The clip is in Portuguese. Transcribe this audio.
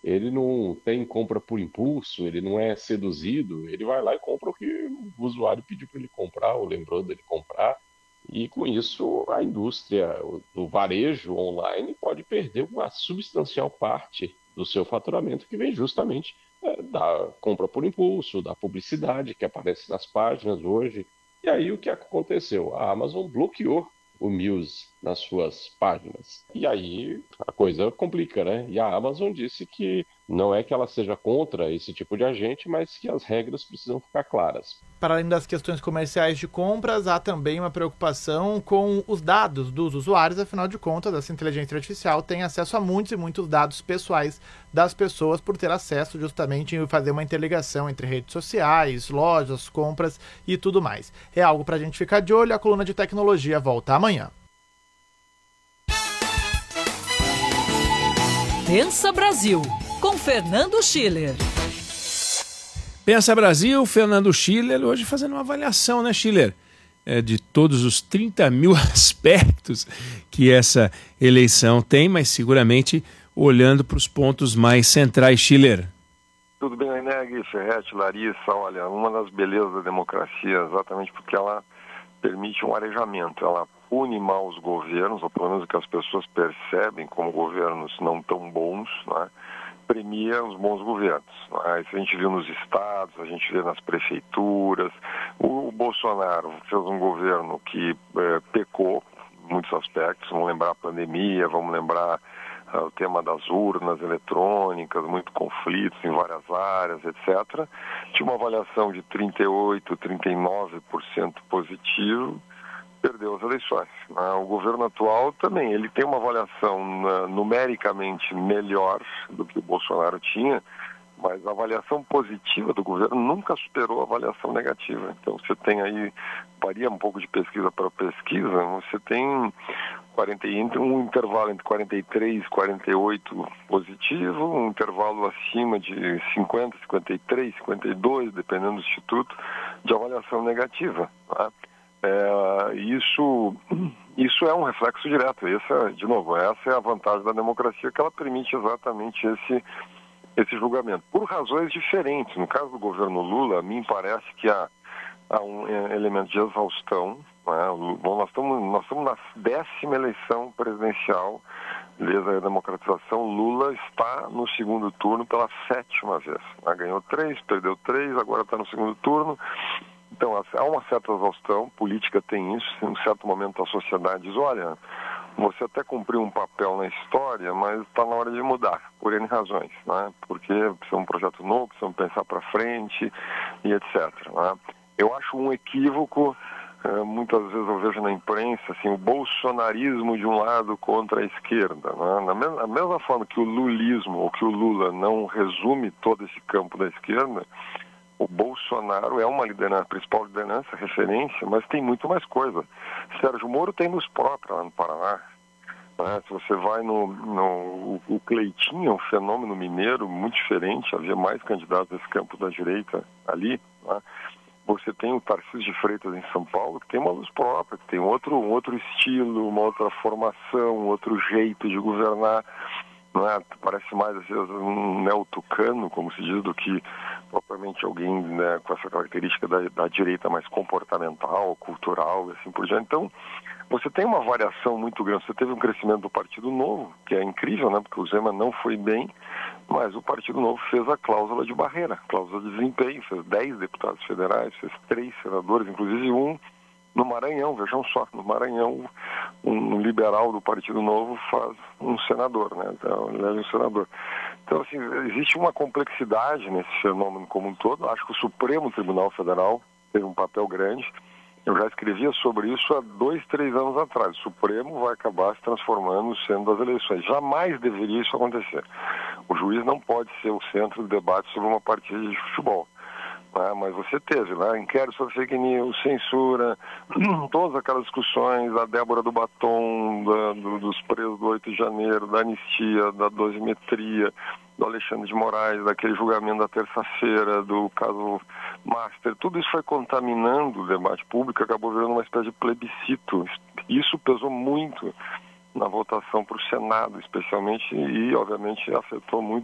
ele não tem compra por impulso, ele não é seduzido, ele vai lá e compra o que o usuário pediu para ele comprar, ou lembrou dele comprar. E com isso, a indústria do varejo online pode perder uma substancial parte do seu faturamento, que vem justamente da compra por impulso, da publicidade que aparece nas páginas hoje. E aí o que aconteceu? A Amazon bloqueou o Muse nas suas páginas. E aí a coisa complica, né? E a Amazon disse que não é que ela seja contra esse tipo de agente, mas que as regras precisam ficar claras. Para além das questões comerciais de compras, há também uma preocupação com os dados dos usuários, afinal de contas, essa inteligência artificial tem acesso a muitos e muitos dados pessoais das pessoas por ter acesso justamente em fazer uma interligação entre redes sociais, lojas, compras e tudo mais. É algo para a gente ficar de olho, a coluna de tecnologia volta amanhã. Pensa Brasil, com Fernando Schiller. Pensa Brasil, Fernando Schiller, hoje fazendo uma avaliação, né, Schiller? De todos os 30 mil aspectos que essa eleição tem, mas seguramente olhando para os pontos mais centrais, Schiller. Tudo bem, Eneg, Ferretti, Larissa, olha, uma das belezas da democracia é exatamente porque ela permite um arejamento, ela pune mal os governos, ou pelo menos o que as pessoas percebem como governos não tão bons, né? Premia os bons governos. Né? Isso a gente viu nos estados, a gente vê nas prefeituras. O Bolsonaro fez um governo que pecou em muitos aspectos, vamos lembrar a pandemia, vamos lembrar o tema das urnas eletrônicas, muito conflitos em várias áreas, etc. Tinha uma avaliação de 38%, 39% positivo, perdeu as eleições. O governo atual também, ele tem uma avaliação numericamente melhor do que o Bolsonaro tinha, mas a avaliação positiva do governo nunca superou a avaliação negativa. Então você tem aí, varia um pouco de pesquisa para pesquisa, você tem um intervalo entre 43 e 48 positivo, um intervalo acima de 50, 53, 52, dependendo do instituto, de avaliação negativa. Tá? Isso é um reflexo direto. Essa é a vantagem da democracia, que ela permite exatamente esse julgamento. Por razões diferentes. No caso do governo Lula, a mim parece que há um elemento de exaustão. Né? Nós estamos na 10ª eleição presidencial desde a democratização. Lula está no segundo turno pela 7ª vez. Né? Ganhou 3, perdeu 3, agora está no segundo turno. Então, há uma certa exaustão, política tem isso, em um certo momento a sociedade diz, olha, você até cumpriu um papel na história, mas está na hora de mudar, por N razões, né? Porque precisa de um projeto novo, precisa pensar para frente e etc. Né? Eu acho um equívoco, muitas vezes eu vejo na imprensa, assim, o bolsonarismo de um lado contra a esquerda. Né? Da mesma forma que o lulismo, ou que o Lula não resume todo esse campo da esquerda, o Bolsonaro é uma liderança, a principal liderança, referência, mas tem muito mais coisa. Sérgio Moro tem luz própria lá no Paraná. Né? Se você vai o Cleitinho é um fenômeno mineiro muito diferente, havia mais candidatos desse campo da direita ali. Né? Você tem o Tarcísio de Freitas em São Paulo, que tem uma luz própria, que tem um outro estilo, uma outra formação, um outro jeito de governar. Né? Parece mais às vezes um neo-tucano, como se diz, do que propriamente alguém, né, com essa característica da direita mais comportamental, cultural e assim por diante. Então, você tem uma variação muito grande. Você teve um crescimento do Partido Novo, que é incrível, né, porque o Zema não foi bem, mas o Partido Novo fez a cláusula de barreira, cláusula de desempenho, fez 10 deputados federais, fez 3 senadores, inclusive um no Maranhão, vejam só, no Maranhão, um liberal do Partido Novo faz um senador, né? Então, ele é um senador. Então, assim, existe uma complexidade nesse fenômeno como um todo. Acho que o Supremo Tribunal Federal teve um papel grande. Eu já escrevia sobre isso há 2, 3 anos atrás. O Supremo vai acabar se transformando no centro das eleições. Jamais deveria isso acontecer. O juiz não pode ser o centro do debate sobre uma partida de futebol. Mas você teve lá inquérito sobre fake news, censura, todas aquelas discussões da Débora do Batom, dos presos do 8 de janeiro, da anistia, da dosimetria, do Alexandre de Moraes, daquele julgamento da terça-feira, do caso Master. Tudo isso foi contaminando o debate público, acabou virando uma espécie de plebiscito. Isso pesou muito na votação para o Senado, especialmente, e obviamente afetou muito